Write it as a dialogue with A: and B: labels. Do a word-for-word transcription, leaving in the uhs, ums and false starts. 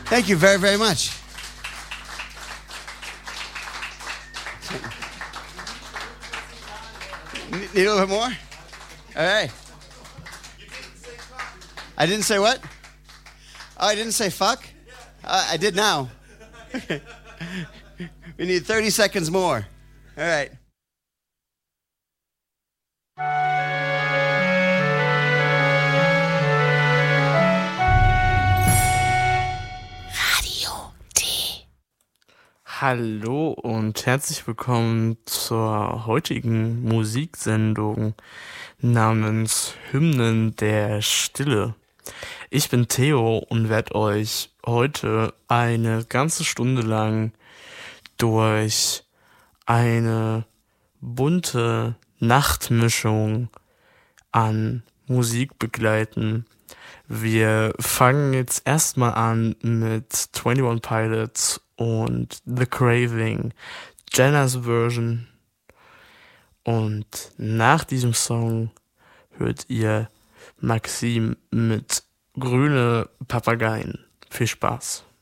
A: Thank you very, very much. Need a little bit more? All right. I didn't say what? Oh, I didn't say fuck? Uh, I did now. We need thirty seconds more. All right.
B: Radio T.
C: Hallo und herzlich willkommen zur heutigen Musiksendung namens Hymnen der Stille. Ich bin Theo und werde euch heute eine ganze Stunde lang durch eine bunte Nachtmischung an Musik begleiten. Wir fangen jetzt erstmal an mit twenty-one Pilots und The Craving, Jenna's Version. Und nach diesem Song hört ihr Maxim mit Grüne Papageien. Viel Spaß.